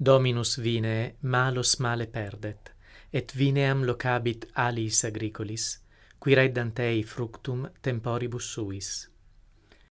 Dominus vine malos male perdet, et vineam locabit aliis agricolis, qui reddant ei fructum temporibus suis.